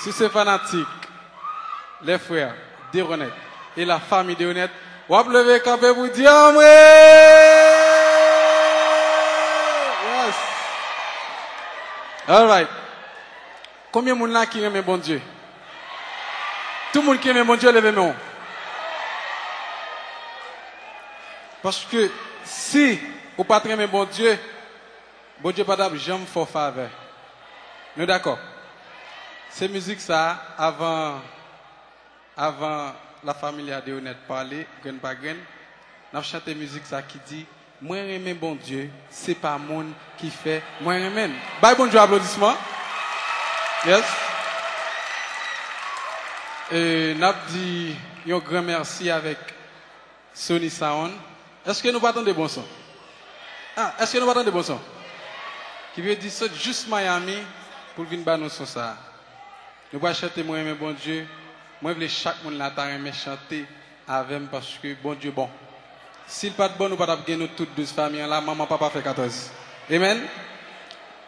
Si c'est fanatique, les frères d'Honnête et la famille d'Honnête, on va lever campé pour dire yes. All right. Combien de monde là qui aime bon Dieu? Tout le monde qui aime bon Dieu, levez moi. Parce que si vous pas aimer bon Dieu pas d'ab jamais fort faveur. Nous d'accord? Ces musiques ça avant la famille de Honnête parler, grain par grain, n'a chanté musique ça qui dit moi aimer bon Dieu, c'est pas monde qui fait moi aimer. Bye bon Dieu applaudissements. Yes. Et n'a dit un grand merci avec Sony Sound. Est-ce que nous partons de bons sons? Ah, est-ce que nous partons de bons sons? Qui veut dire ça juste Miami pour venir battre nos sons ça. Nous pas chanter moi aimer bon Dieu. Moi je veux chaque monde là aimer chanter avec moi parce que bon Dieu bon. S'il pas de bon nous pas gagner nous toutes 12 familles là, maman papa fait 14. Amen.